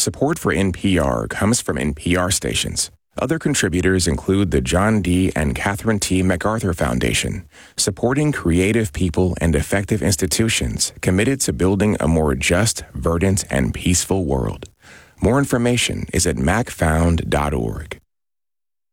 Support for NPR comes from NPR stations. Other contributors include the John D. and Catherine T. MacArthur Foundation, supporting creative people and effective institutions committed to building a more just, verdant, and peaceful world. More information is at macfound.org.